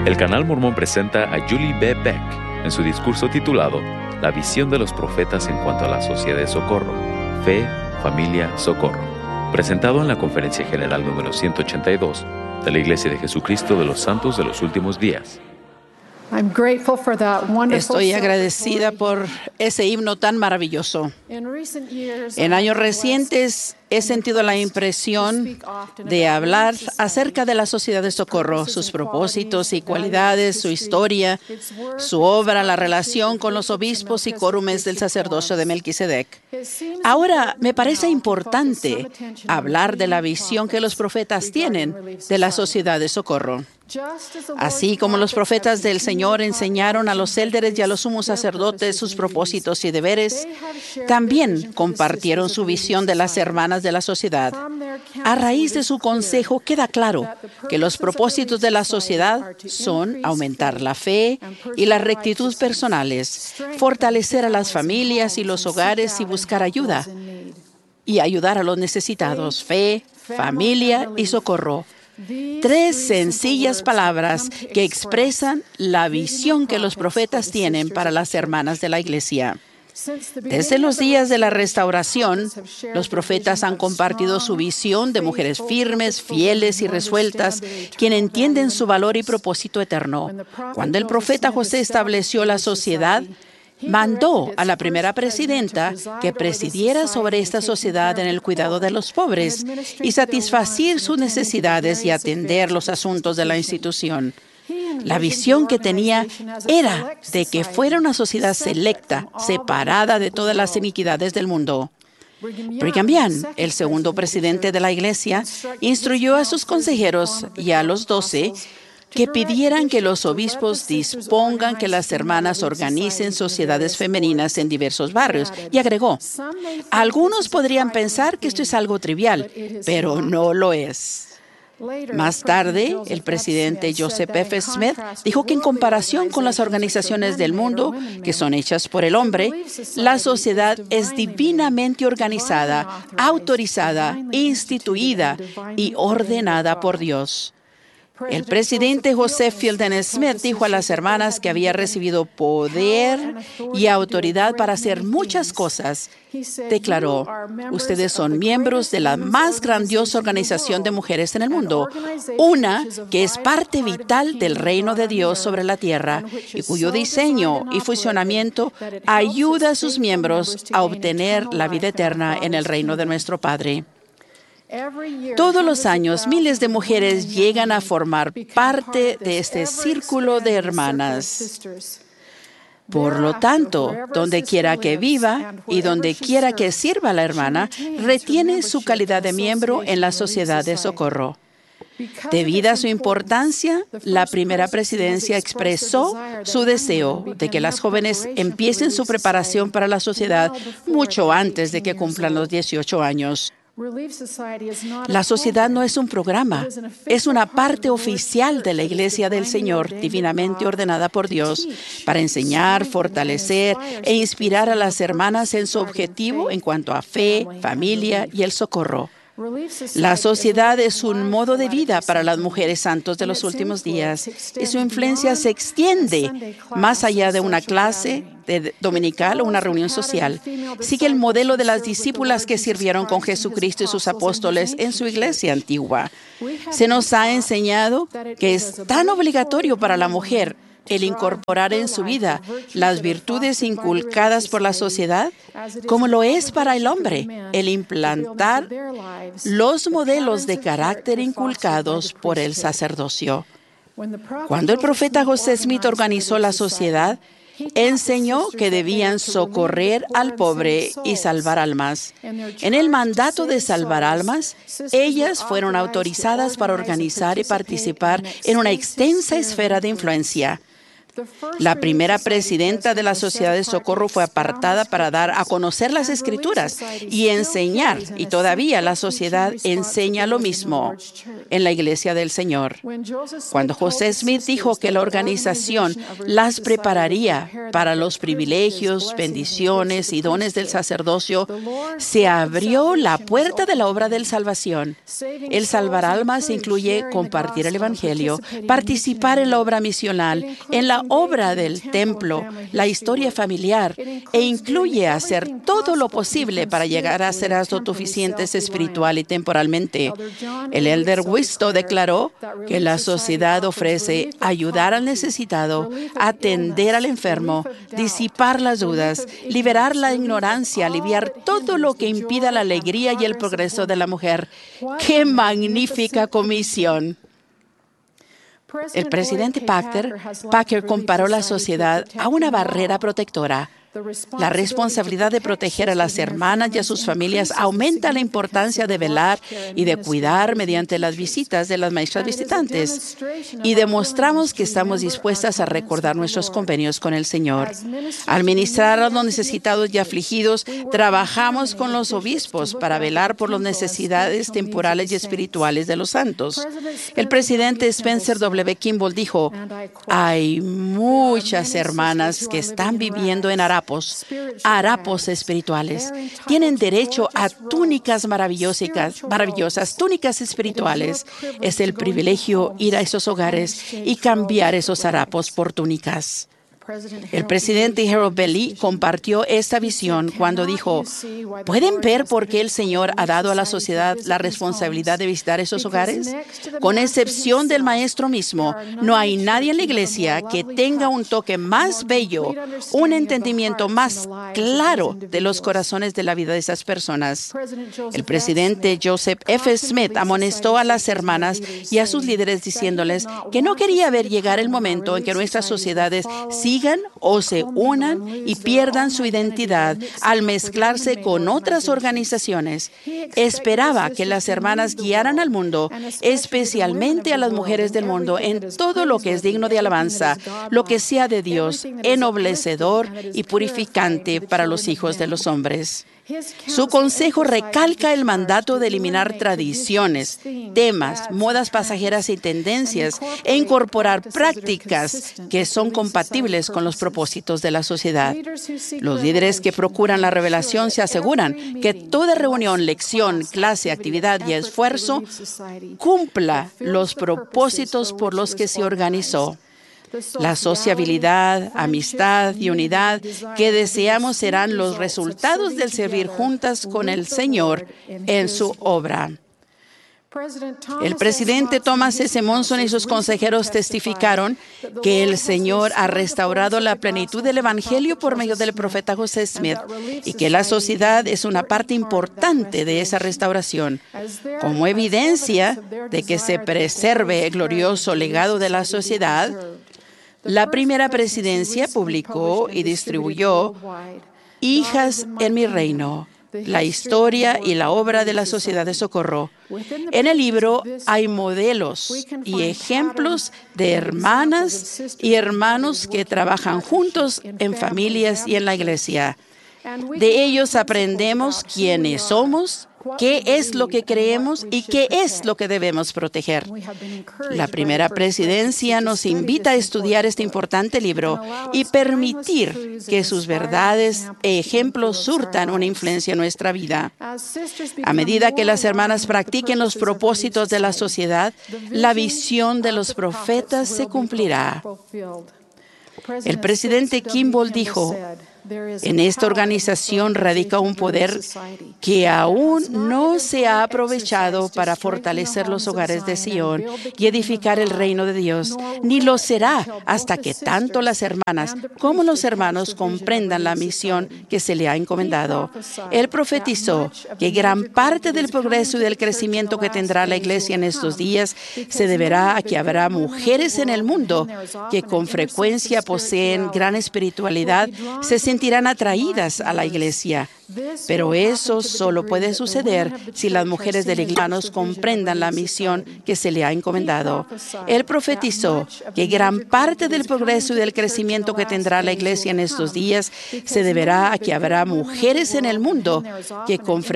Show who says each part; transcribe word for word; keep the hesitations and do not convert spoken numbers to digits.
Speaker 1: El Canal Mormón presenta a Julie B. Beck en su discurso titulado La visión de los profetas en cuanto a la sociedad de socorro, fe, familia, socorro, presentado en la Conferencia General número ciento ochenta y dos de la Iglesia de Jesucristo de los Santos de los Últimos Días.
Speaker 2: Estoy agradecida por ese himno tan maravilloso. En años recientes he sentido la impresión de hablar acerca de la Sociedad de Socorro, sus propósitos y cualidades, su historia, su obra, la relación con los obispos y quórumes del sacerdocio de Melquisedec. Ahora me parece importante hablar de la visión que los profetas tienen de la Sociedad de Socorro. Así como los profetas del Señor enseñaron a los élderes y a los sumos sacerdotes sus propósitos y deberes, también compartieron su visión de las hermanas de la sociedad. A raíz de su consejo queda claro que los propósitos de la sociedad son aumentar la fe y la rectitud personales, fortalecer a las familias y los hogares y buscar ayuda, y ayudar a los necesitados, fe, familia y socorro. Tres sencillas palabras que expresan la visión que los profetas tienen para las hermanas de la Iglesia. Desde los días de la restauración, los profetas han compartido su visión de mujeres firmes, fieles y resueltas, quienes entienden su valor y propósito eterno. Cuando el profeta José estableció la sociedad, mandó a la primera presidenta que presidiera sobre esta sociedad en el cuidado de los pobres y satisfacer sus necesidades y atender los asuntos de la institución. La visión que tenía era de que fuera una sociedad selecta, separada de todas las iniquidades del mundo. Brigham Young, el segundo presidente de la Iglesia, instruyó a sus consejeros y a los doce que pidieran que los obispos dispongan que las hermanas organicen sociedades femeninas en diversos barrios. Y agregó, algunos podrían pensar que esto es algo trivial, pero no lo es. Más tarde, el presidente Joseph F. Smith dijo que en comparación con las organizaciones del mundo, que son hechas por el hombre, la sociedad es divinamente organizada, autorizada, instituida y ordenada por Dios. El presidente Joseph Fielding Smith dijo a las hermanas que había recibido poder y autoridad para hacer muchas cosas. Declaró, ustedes son miembros de la más grandiosa organización de mujeres en el mundo, una que es parte vital del reino de Dios sobre la tierra y cuyo diseño y funcionamiento ayuda a sus miembros a obtener la vida eterna en el reino de nuestro Padre. Todos los años, miles de mujeres llegan a formar parte de este círculo de hermanas. Por lo tanto, donde quiera que viva y donde quiera que sirva la hermana, retiene su calidad de miembro en la sociedad de socorro. Debido a su importancia, la primera presidencia expresó su deseo de que las jóvenes empiecen su preparación para la sociedad mucho antes de que cumplan los dieciocho años. La sociedad no es un programa, es una parte oficial de la Iglesia del Señor, divinamente ordenada por Dios, para enseñar, fortalecer e inspirar a las hermanas en su objetivo en cuanto a fe, familia y el socorro. La sociedad es un modo de vida para las mujeres santos de los últimos días y su influencia se extiende más allá de una clase de dominical o una reunión social. Sigue el modelo de las discípulas que sirvieron con Jesucristo y sus apóstoles en su iglesia antigua. Se nos ha enseñado que es tan obligatorio para la mujer el incorporar en su vida las virtudes inculcadas por la sociedad, como lo es para el hombre, el implantar los modelos de carácter inculcados por el sacerdocio. Cuando el profeta José Smith organizó la sociedad, enseñó que debían socorrer al pobre y salvar almas. En el mandato de salvar almas, ellas fueron autorizadas para organizar y participar en una extensa esfera de influencia. La primera presidenta de la Sociedad de Socorro fue apartada para dar a conocer las Escrituras y enseñar, y todavía la sociedad enseña lo mismo en la Iglesia del Señor. Cuando José Smith dijo que la organización las prepararía para los privilegios, bendiciones y dones del sacerdocio, se abrió la puerta de la obra de salvación. El salvar almas incluye compartir el Evangelio, participar en la obra misional, en la obra del templo, la historia familiar, e incluye hacer todo lo posible para llegar a ser autosuficientes espiritual y temporalmente. El elder Wisto declaró que la sociedad ofrece ayudar al necesitado, atender al enfermo, disipar las dudas, liberar la ignorancia, aliviar todo lo que impida la alegría y el progreso de la mujer. ¡Qué magnífica comisión! El presidente Packer, Packer comparó la sociedad a una barrera protectora. La responsabilidad de proteger a las hermanas y a sus familias aumenta la importancia de velar y de cuidar mediante las visitas de las maestras visitantes. Y demostramos que estamos dispuestas a recordar nuestros convenios con el Señor. Al ministrar a los necesitados y afligidos, trabajamos con los obispos para velar por las necesidades temporales y espirituales de los santos. El presidente Spencer W. Kimball dijo: hay muchas hermanas que están viviendo en Arapos, harapos espirituales. Tienen derecho a túnicas maravillosas, maravillosas, túnicas espirituales. Es el privilegio ir a esos hogares y cambiar esos harapos por túnicas. El presidente Harold Belly compartió esta visión cuando dijo: ¿pueden ver por qué el Señor ha dado a la sociedad la responsabilidad de visitar esos hogares? Con excepción del maestro mismo, no hay nadie en la iglesia que tenga un toque más bello, un entendimiento más claro de los corazones de la vida de esas personas. El presidente Joseph F. Smith amonestó a las hermanas y a sus líderes diciéndoles que no quería ver llegar el momento en que nuestras sociedades sigan o se unan y pierdan su identidad al mezclarse con otras organizaciones. Esperaba que las hermanas guiaran al mundo, especialmente a las mujeres del mundo, en todo lo que es digno de alabanza, lo que sea de Dios, ennoblecedor y purificante para los hijos de los hombres. Su consejo recalca el mandato de eliminar tradiciones, temas, modas pasajeras y tendencias e incorporar prácticas que son compatibles con los propósitos de la sociedad. Los líderes que procuran la revelación se aseguran que toda reunión, lección, clase, actividad y esfuerzo cumpla los propósitos por los que se organizó. La sociabilidad, amistad y unidad que deseamos serán los resultados del servir juntas con el Señor en su obra. El presidente Thomas S. Monson y sus consejeros testificaron que el Señor ha restaurado la plenitud del Evangelio por medio del profeta José Smith y que la sociedad es una parte importante de esa restauración. Como evidencia de que se preserve el glorioso legado de la sociedad, la primera presidencia publicó y distribuyó Hijas en mi reino, la historia y la obra de la Sociedad de Socorro. En el libro hay modelos y ejemplos de hermanas y hermanos que trabajan juntos en familias y en la iglesia. De ellos aprendemos quiénes somos, qué es lo que creemos y qué es lo que debemos proteger. La primera presidencia nos invita a estudiar este importante libro y permitir que sus verdades e ejemplos surtan una influencia en nuestra vida. A medida que las hermanas practiquen los propósitos de la sociedad, la visión de los profetas se cumplirá. El presidente Kimball dijo: en esta organización radica un poder que aún no se ha aprovechado para fortalecer los hogares de Sion y edificar el reino de Dios, ni lo será hasta que tanto las hermanas como los hermanos comprendan la misión que se le ha encomendado. Él profetizó que gran parte del progreso y del crecimiento que tendrá la iglesia en estos días se deberá a que habrá mujeres en el mundo que con frecuencia poseen gran espiritualidad, se sentirán atraídas a la iglesia. Pero eso solo puede suceder si las mujeres de la iglesia comprendan la misión que se le ha encomendado. Él profetizó que gran parte del progreso y del crecimiento que tendrá la iglesia en estos días se deberá a que habrá mujeres en el mundo que con frecuencia